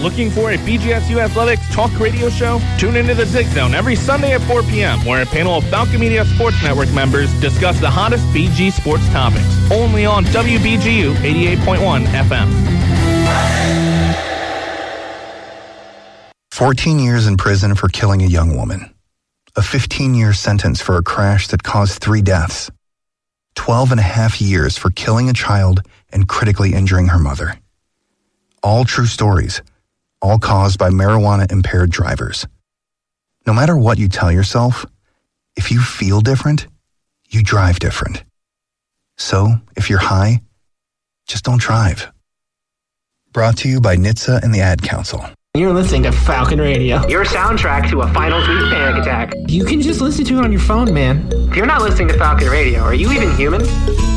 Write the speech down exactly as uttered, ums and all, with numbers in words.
Looking for a B G S U Athletics talk radio show? Tune into the Dig Zone every Sunday at four p.m., where a panel of Falcon Media Sports Network members discuss the hottest B G sports topics. Only on W B G U eighty-eight point one F M. fourteen years in prison for killing a young woman. A fifteen-year sentence for a crash that caused three deaths. twelve and a half years for killing a child and critically injuring her mother. All true stories, all caused by marijuana-impaired drivers. No matter what you tell yourself, if you feel different, you drive different. So, if you're high, just don't drive. Brought to you by N H T S A and the Ad Council. You're listening to Falcon Radio, your soundtrack to a finals week panic attack. You can just listen to it on your phone, man. If you're not listening to Falcon Radio, are you even human?